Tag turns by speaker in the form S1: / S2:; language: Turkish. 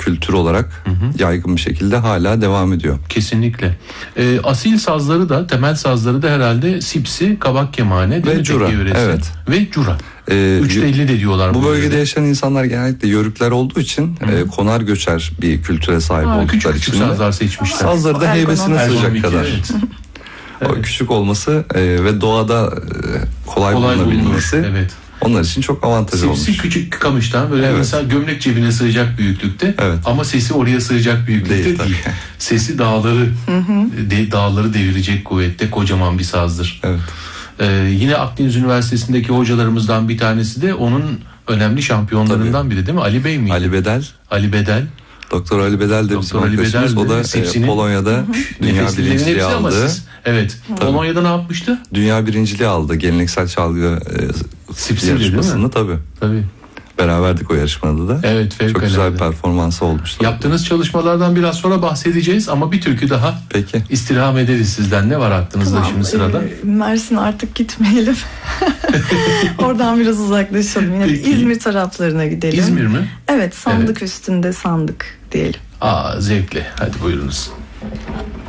S1: kültür olarak yaygın bir şekilde hala devam ediyor.
S2: Kesinlikle. Asil sazları da, temel sazları da herhalde sipsi, kabak kemane
S1: ve cura. Evet.
S2: Ve cura. 3'te 50 de diyorlar.
S1: Bu bölgede yaşayan insanlar genellikle Yörükler olduğu için konar göçer bir kültüre sahip oldukları için.
S2: Küçük sazlar seçmişler.
S1: Sazları da heybesine sığacak kadar.
S2: Evet.
S1: O küçük olması ve doğada kolay bulunabilmesi onlar için çok avantajlı olmuş.
S2: Sesi küçük kamıştan böyle mesela gömlek cebine sığacak büyüklükte ama sesi oraya sığacak büyüklükte değil. Sesi dağları devirecek kuvvette kocaman bir sazdır.
S1: Evet.
S2: Yine Akdeniz Üniversitesi'ndeki hocalarımızdan bir tanesi de onun önemli şampiyonlarından biri değil mi? Ali Bey miydi? Ali Bedel.
S1: Doktor Ali Bedel de bizim arkadaşımız. O da Polonya'da dünya birinciliği aldı.
S2: Evet. Polonya'da ne yapmıştı?
S1: Dünya birinciliği aldı. Geleneksel çalgı yarışmasını tabii. Beraberdik o yarışmada da.
S2: Evet,
S1: çok güzel bir performansı olmuştu.
S2: Yaptığınız çalışmalardan biraz sonra bahsedeceğiz ama bir türkü daha istirham ederiz sizden. Ne var aklınızda şimdi sırada?
S3: Mersin artık gitmeyelim. Oradan biraz uzaklaşalım. Yani İzmir taraflarına gidelim.
S2: İzmir mi?
S3: Evet, sandık üstünde sandık diyelim.
S2: Zevkli. Hadi buyurunuz.